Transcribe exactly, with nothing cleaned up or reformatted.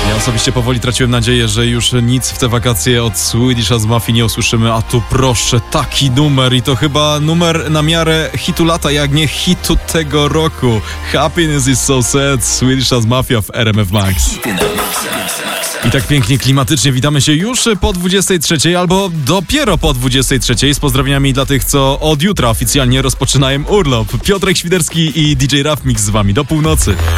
Ja osobiście powoli traciłem nadzieję, że już nic w te wakacje od Swedish House Mafia nie usłyszymy, a tu proszę, taki numer i to chyba numer na miarę hitu lata, jak nie hitu tego roku. Happiness is so sad, Swedish House Mafia w R M F Max. I tak pięknie, klimatycznie witamy się już po dwudziestej trzeciej albo dopiero po dwudziestej trzeciej z pozdrowieniami dla tych, co od jutra oficjalnie rozpoczynają urlop. Piotrek Świderski i D J Raf Mix z wami do północy.